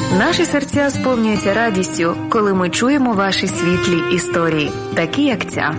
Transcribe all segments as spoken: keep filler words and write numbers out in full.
Наші серця сповнюються радістю, коли ми чуємо ваші світлі історії, такі як ця.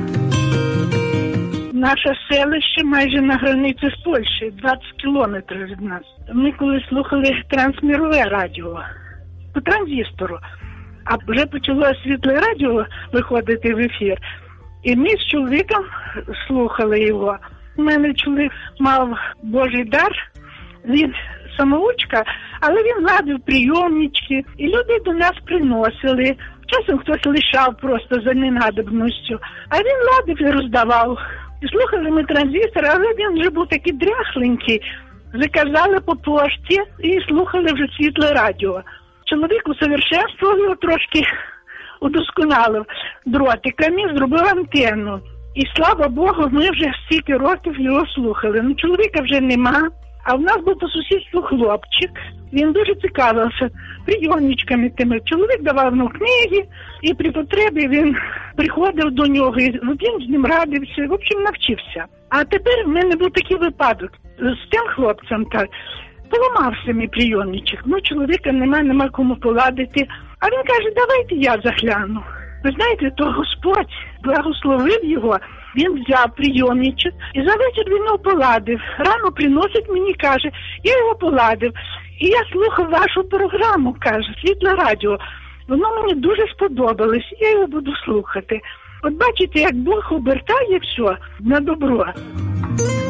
Наше селище майже на границі з Польщею, двадцять кілометрів від нас. Ми коли слухали трансмірове радіо по транзистору, а вже почало світле радіо виходити в ефір. І ми з чоловіком слухали його. У мене чоловік мав Божий дар, він самоучка, але він ладив прийомнички, і люди до нас приносили. Часом хтось лишав просто за ненадобністю, а він ладив і роздавав. І слухали ми транзистор, але він вже був такий дряхленький. Заказали по пошті і слухали вже світле радіо. Чоловік усовершенствував його трошки, удосконалив дротиками, зробив антенну. І слава Богу, ми вже стільки років його слухали. Ну, чоловіка вже нема. А в нас був по сусідству хлопчик, він дуже цікавився прийомничками тими. Чоловік давав йому книги, і при потребі він приходив до нього, і він з ним радився, в общем, навчився. А тепер в мене був такий випадок з тим хлопцем, так, поламався мій прийомничок. Ну, чоловіка нема, нема кому поладити. А він каже, давайте я загляну. Ви знаєте, то Господь благословив його, він взяв прийомничок і за вечір він його поладив. Рано приносить мені, каже, я його поладив. І я слухав вашу програму, каже, світле радіо. Воно мені дуже сподобалось, я його буду слухати. От бачите, як Бог обертає все на добро.